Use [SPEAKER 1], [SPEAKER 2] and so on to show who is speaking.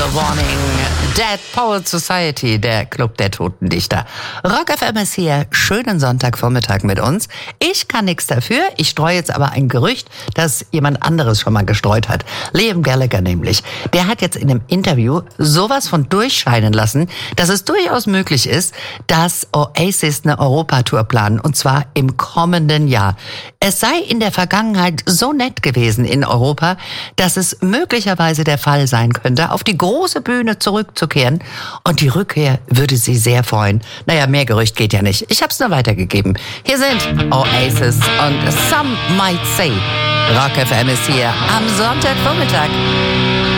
[SPEAKER 1] The Warning, Dead Poet Society, der Club der Toten Dichter. Rock FM ist hier, schönen Sonntagvormittag mit uns. Ich kann nichts dafür, ich streue jetzt aber ein Gerücht, das jemand anderes schon mal gestreut hat. Liam Gallagher nämlich. Der hat jetzt in einem Interview sowas von durchscheinen lassen, dass es durchaus möglich ist, dass Oasis eine Europatour planen, und zwar im kommenden Jahr. Es sei in der Vergangenheit so nett gewesen in Europa, dass es möglicherweise der Fall sein könnte, auf die große Bühne zurückzukehren, und die Rückkehr würde sie sehr freuen. Naja, mehr Gerücht geht ja nicht. Ich hab's nur weitergegeben. Hier sind Oasis und Some Might Say. Rock FM ist hier am Sonntagvormittag.